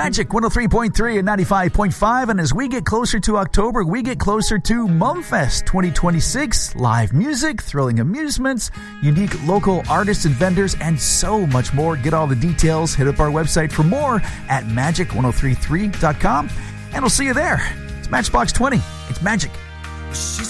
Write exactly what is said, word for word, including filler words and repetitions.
Magic one oh three point three and ninety-five point five. And as we get closer to October, we get closer to Mumfest twenty twenty-six. Live music, thrilling amusements, unique local artists and vendors, and so much more. Get all the details. Hit up our website for more at magic ten thirty-three dot com. And we'll see you there. It's Matchbox twenty. It's magic. She's